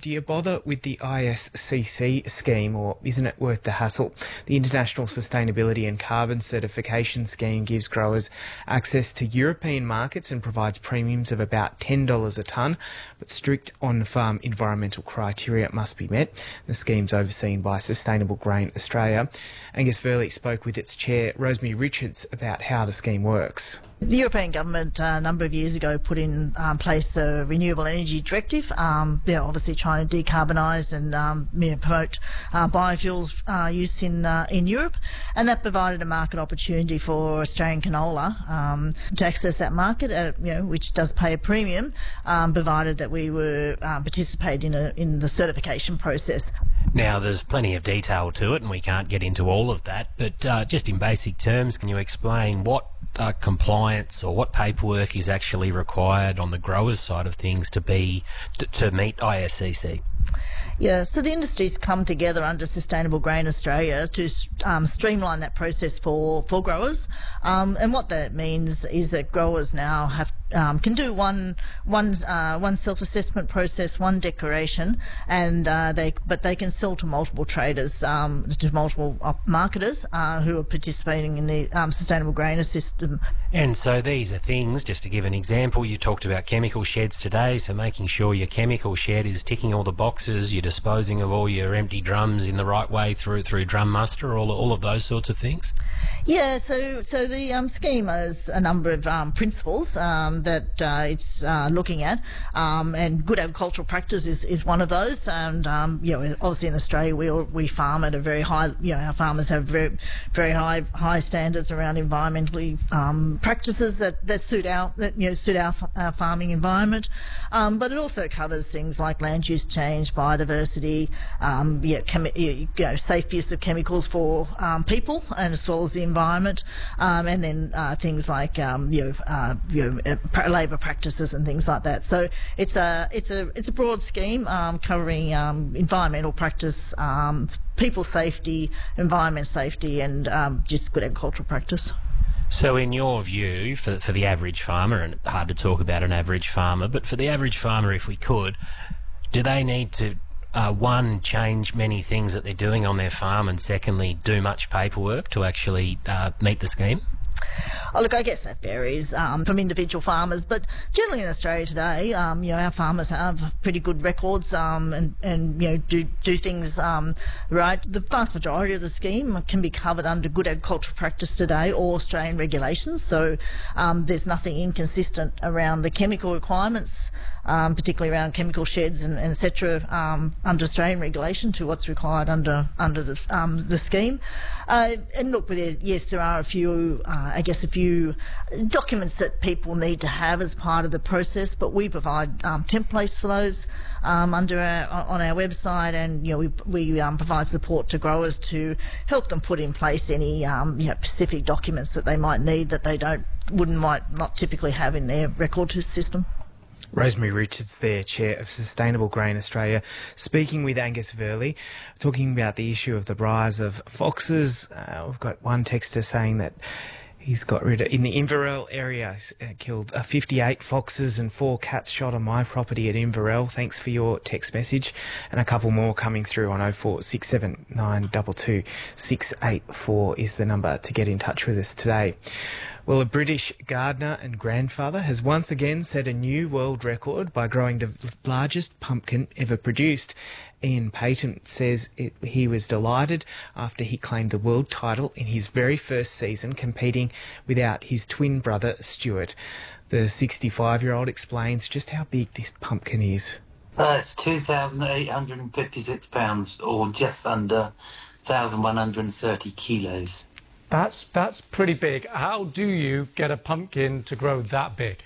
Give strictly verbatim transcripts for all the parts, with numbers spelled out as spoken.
Do you bother with the I S C C scheme, or isn't it worth the hassle? The International Sustainability and Carbon Certification Scheme gives growers access to European markets and provides premiums of about ten dollars a tonne, but strict on-farm environmental criteria must be met. The scheme's overseen by Sustainable Grain Australia. Angus Verley spoke with its chair, Rosemary Richards, about how the scheme works. The European government uh, a number of years ago put in um, place a renewable energy directive, um, you know, obviously trying to decarbonise and um, you know, promote uh, biofuels uh, use in uh, in Europe, and that provided a market opportunity for Australian canola um, to access that market, at, you know, which does pay a premium, um, provided that we were um, participating in, a, in the certification process. Now, there's plenty of detail to it, and we can't get into all of that, but uh, just in basic terms, can you explain what uh, compliance or what paperwork is actually required on the growers' side of things to be to, to meet I S C C? Yeah, so the industry's come together under Sustainable Grain Australia to um, streamline that process for, for growers. Um, and what that means is that growers now have um, can do one one uh, one self-assessment process, one declaration, and uh, they but they can sell to multiple traders, um, to multiple marketers uh, who are participating in the um, Sustainable Grain system. And so these are things, just to give an example, you talked about chemical sheds today, so making sure your chemical shed is ticking all the boxes, you're disposing of all your empty drums in the right way through through drum muster, all all of those sorts of things. Yeah, so so the um, scheme has a number of um, principles um, that uh, it's uh, looking at, um, and good agricultural practice is, is one of those. And um, you know, obviously in Australia we all, we farm at a very high. You know, our farmers have very very high high standards around environmentally um, practices that, that suit our that you know suit our, our farming environment. Um, but it also covers things like land use change, biodiversity, um, yeah, chemi- you know, safe use of chemicals for um, people, and as well as the environment, um, and then uh, things like um, you know, uh, you know uh, pra- labour practices and things like that. So it's a it's a it's a broad scheme um, covering um, environmental practice, um, people safety, environment safety, and um, just good agricultural practice. So in your view, for, for the average farmer, and it's hard to talk about an average farmer, but for the average farmer, if we could, do they need to, uh, one, change many things that they're doing on their farm, and secondly, do much paperwork to actually uh, meet the scheme? Oh, look, I guess that varies um, from individual farmers, but generally in Australia today, um, you know, our farmers have pretty good records um, and, and, you know, do, do things um, right. The vast majority of the scheme can be covered under good agricultural practice today or Australian regulations, so um, there's nothing inconsistent around the chemical requirements, um, particularly around chemical sheds and, and et cetera, um, under Australian regulation to what's required under under the um, the scheme. Uh, and look, yes, there are a few, uh, I guess, a few documents that people need to have as part of the process, but we provide um, templates for those um, under our, on our website, and you know we, we um, provide support to growers to help them put in place any um, you know, specific documents that they might need that they don't wouldn't might not typically have in their record system. Rosemary Richards there, Chair of Sustainable Grain Australia, speaking with Angus Verley, talking about the issue of the rise of foxes. Uh, we've got one texter saying that he's got rid of, in the Inverell area, uh, killed uh, fifty-eight foxes and four cats shot on my property at Inverell. Thanks for your text message. And a couple more coming through on oh four six seven nine two two six eight four is the number to get in touch with us today. Well, a British gardener and grandfather has once again set a new world record by growing the largest pumpkin ever produced. Ian Payton says it, he was delighted after he claimed the world title in his very first season, competing without his twin brother Stuart. The sixty-five-year-old explains just how big this pumpkin is. Uh, it's two thousand eight hundred fifty-six pounds, or just under one thousand one hundred thirty kilos. That's that's pretty big. How do you get a pumpkin to grow that big?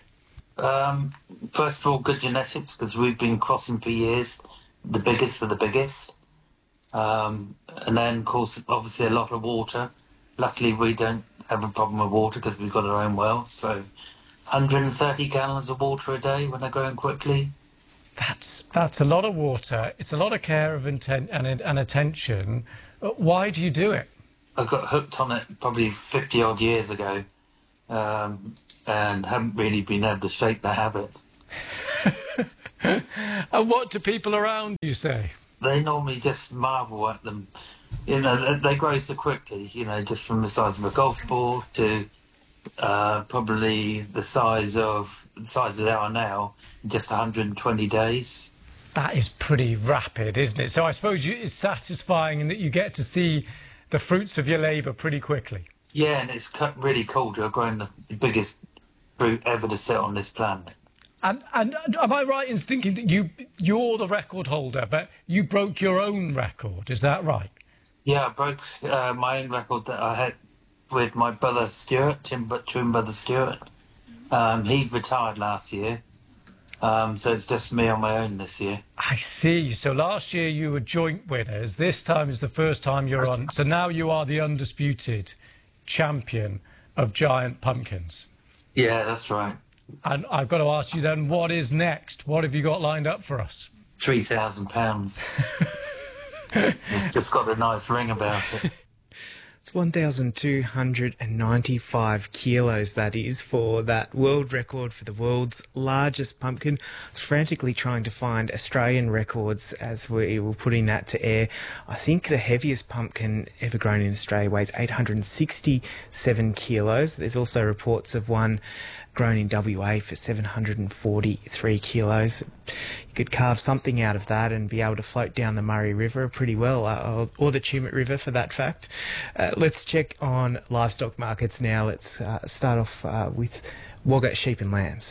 Um, first of all, good genetics, because we've been crossing for years, the biggest for the biggest. Um, and then, of course, obviously a lot of water. Luckily, we don't have a problem with water because we've got our own well. So one hundred thirty gallons of water a day when they're growing quickly. That's that's a lot of water. It's a lot of care of intent and, and attention. Why do you do it? I got hooked on it probably fifty odd years ago, um, and haven't really been able to shake the habit. And what do people around you say? They normally just marvel at them. You know, they, they grow so quickly, you know, just from the size of a golf ball to uh, probably the size of the size they are now in just one hundred twenty days. That is pretty rapid, isn't it? So I suppose you, it's satisfying in that you get to see the fruits of your labour pretty quickly. Yeah, and it's cu- really cool to have grown the biggest fruit ever to sit on this planet. And, and am I right in thinking that you, you're the record holder, but you broke your own record, is that right? Yeah, I broke uh, my own record that I had with my brother Stuart, twin, twin brother Stuart. Um, he retired last year, um, so it's just me on my own this year. I see. So last year you were joint winners. This time is the first time you're on. So now you are the undisputed champion of giant pumpkins. Yeah, that's right. And I've got to ask you then, what is next? What have you got lined up for us? Three thousand pounds. It's just got a nice ring about it. It's one thousand two hundred ninety-five kilos, that is, for that world record for the world's largest pumpkin. I was frantically trying to find Australian records as we were putting that to air. I think the heaviest pumpkin ever grown in Australia weighs eight hundred sixty-seven kilos. There's also reports of one grown in W A for seven hundred forty-three kilos. You could carve something out of that and be able to float down the Murray River pretty well, uh, or, or the Tumut River for that fact. Uh, let's check on livestock markets now. Let's uh, start off uh, with Wagga sheep and lambs.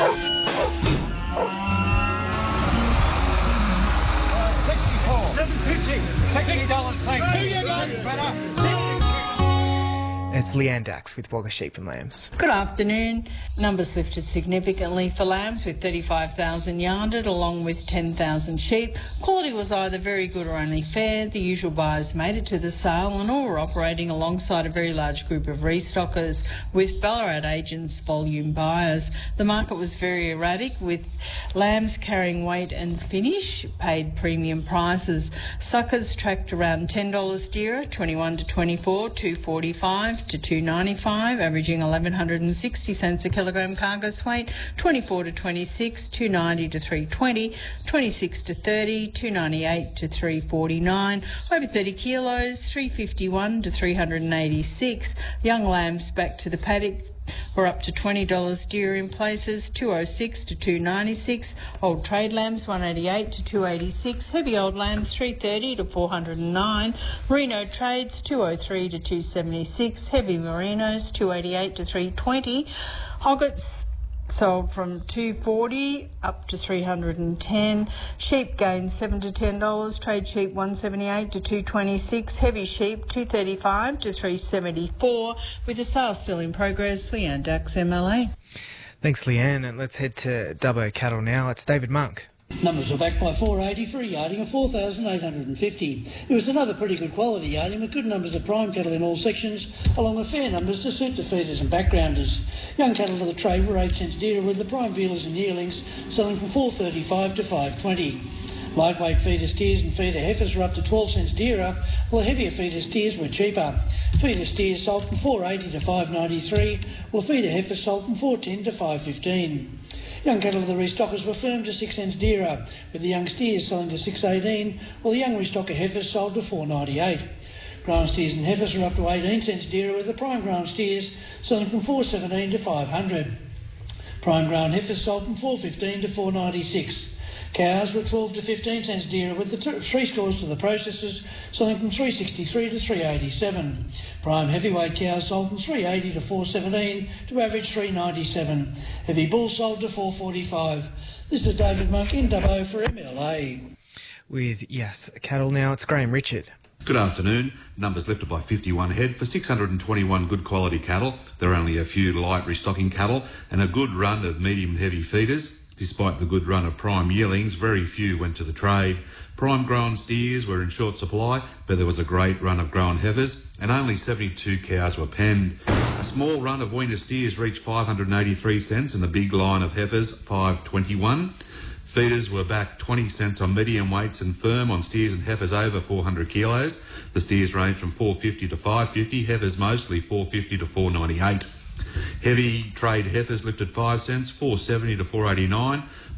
It's Leanne Dax with Wagga sheep and lambs. Good afternoon. Numbers lifted significantly for lambs with thirty-five thousand yarded along with ten thousand sheep. Quality was either very good or only fair. The usual buyers made it to the sale and all were operating alongside a very large group of restockers with Ballarat agents volume buyers. The market was very erratic with lambs carrying weight and finish, paid premium prices. Suckers tracked around ten dollars dearer, twenty-one to twenty-four, two forty-five to two ninety-five, averaging eleven sixty cents a kilogram carcass weight, twenty-four to twenty-six, two ninety to three twenty, twenty-six to thirty, two ninety-eight to three forty-nine, over thirty kilos, three fifty-one to three eighty-six. Young lambs back to the paddock were up to twenty dollars dearer in places, two oh six to two ninety-six. Old trade lambs one eighty-eight to two eighty-six. Heavy old lambs three thirty to four oh nine. Merino trades two oh three to two seventy-six. Heavy merinos two eighty-eight to three twenty. Hoggets sold from two forty up to three ten. Sheep gained seven to ten dollars. Trade sheep one seventy-eight to two twenty-six. Heavy sheep two thirty-five to three seventy-four. With the sale still in progress, Leanne Dax, M L A. Thanks, Leanne, and let's head to Dubbo Cattle now. It's David Monk. Numbers were backed by four eighty for a yarding of four thousand eight hundred fifty. It was another pretty good quality yarding with good numbers of prime cattle in all sections, along with fair numbers to suit the feeders and backgrounders. Young cattle to the trade were eight cents dearer, with the prime vealers and yearlings selling from four thirty-five to five twenty. Lightweight feeder steers and feeder heifers were up to twelve cents dearer, while the heavier feeder steers were cheaper. Feeder steers sold from four eighty to five ninety-three, while feeder heifers sold from four ten to five fifteen. Young cattle of the restockers were firm to six cents dearer, with the young steers selling to six eighteen, while the young restocker heifers sold to four ninety-eight. Grown steers and heifers were up to eighteen cents dearer, with the prime grown steers selling from four seventeen to five hundred. Prime grown heifers sold from four fifteen to four ninety-six. Cows were twelve to fifteen cents dearer, with the t- three scores to the processors selling from three sixty-three to three eighty-seven. Prime heavyweight cows sold from three eighty to four seventeen to average three ninety-seven. Heavy bulls sold to four forty-five. This is David Monk in Dubbo for M L A. With Yes Cattle now, it's Graham Richard. Good afternoon. Numbers lifted by fifty-one head for six hundred twenty-one good quality cattle. There are only a few light restocking cattle and a good run of medium and heavy feeders. Despite the good run of prime yearlings, very few went to the trade. Prime grown steers were in short supply, but there was a great run of grown heifers and only seventy-two cows were penned. A small run of weaner steers reached five hundred eighty-three cents and the big line of heifers five twenty-one. Feeders were back twenty cents on medium weights and firm on steers and heifers over four hundred kilos. The steers range from four fifty to five fifty, heifers mostly four fifty to four ninety-eight. Heavy trade heifers lifted five cents, four seventy to four eighty-nine.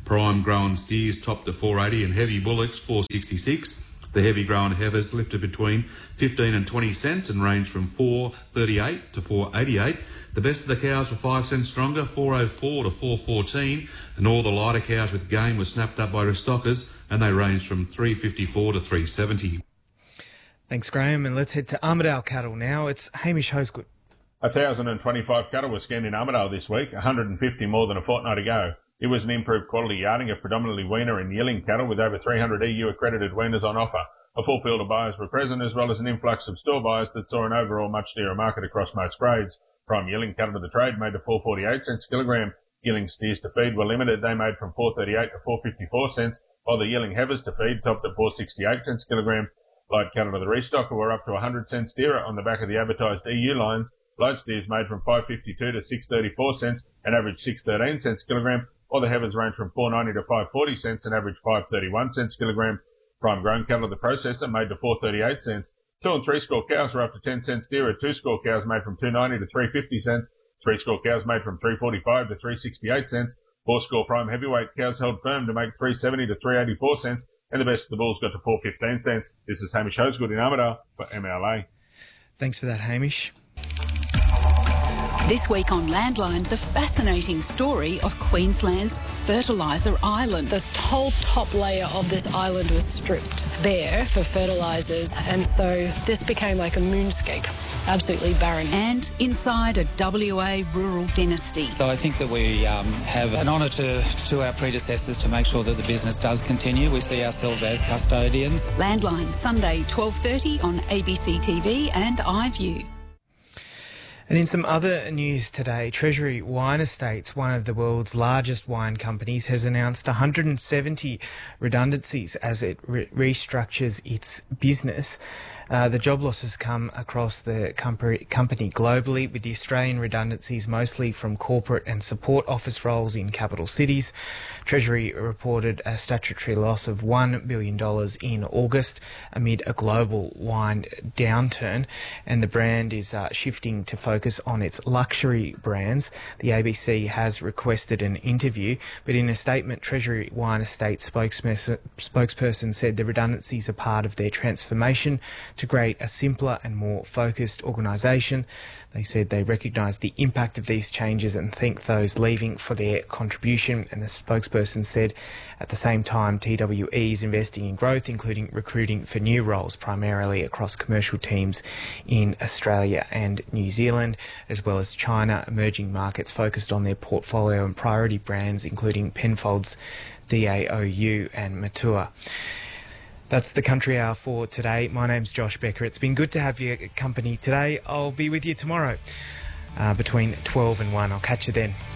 Prime grown steers topped at four eighty and heavy bullocks four sixty-six. The heavy grown heifers lifted between fifteen and twenty cents and ranged from four thirty-eight to four eighty-eight. The best of the cows were five cents stronger, four oh four to four fourteen, and all the lighter cows with game were snapped up by restockers, and they ranged from three fifty-four to three seventy. Thanks, Graham, and let's head to Armidale Cattle now. It's Hamish Hosgood. one thousand twenty-five cattle were scanned in Armidale this week, one hundred fifty more than a fortnight ago. It was an improved quality yarding of predominantly weaner and yearling cattle with over three hundred E U accredited weaners on offer. A full field of buyers were present, as well as an influx of store buyers that saw an overall much dearer market across most grades. Prime yearling cattle to the trade made to four forty-eight cents a kilogram. Yearling steers to feed were limited. They made from four thirty-eight to four fifty-four cents, while the yearling heifers to feed topped at four sixty-eight cents a kilogram. Light cattle to the restocker were up to one hundred cents dearer on the back of the advertised E U lines. Light steers made from five fifty-two to six thirty-four cents and averaged six thirteen cents a kilogram, while the heifers range from four ninety to five forty cents and averaged five thirty-one cents a kilogram. Prime grown cattle to the processor made to four thirty-eight cents. Two and three score cows were up to ten cents dearer. Two score cows made from two ninety to three fifty cents. Three score cows made from three forty-five to three sixty-eight cents. Four score prime heavyweight cows held firm to make three seventy to three eighty-four cents, and the best of the bulls got to four fifteen cents. This is Hamish Hosgood in Armidale for M L A. Thanks for that, Hamish. This week on Landline, the fascinating story of Queensland's fertiliser island. The whole top layer of this island was stripped bare for fertilisers, and so this became like a moonscape, absolutely barren. And inside a W A rural dynasty. So I think that we um, have an honour to, to our predecessors to make sure that the business does continue. We see ourselves as custodians. Landline, Sunday, twelve thirty on A B C T V and iView. And in some other news today, Treasury Wine Estates, one of the world's largest wine companies, has announced one hundred seventy redundancies as it re- restructures its business. Uh, the job losses come across the company, company globally, with the Australian redundancies mostly from corporate and support office roles in capital cities. Treasury reported a statutory loss of one billion dollars in August amid a global wine downturn, and the brand is uh, shifting to focus on its luxury brands. The A B C has requested an interview, but in a statement, Treasury Wine Estates spokesperson, spokesperson said the redundancies are part of their transformation to create a simpler and more focused organisation. They said they recognise the impact of these changes and thank those leaving for their contribution. And the spokesperson said at the same time, T W E is investing in growth, including recruiting for new roles, primarily across commercial teams in Australia and New Zealand, as well as China, emerging markets focused on their portfolio and priority brands, including Penfolds, D A O U and Matua. That's the Country Hour for today. My name's Josh Becker. It's been good to have your company today. I'll be with you tomorrow uh, between twelve and one. I'll catch you then.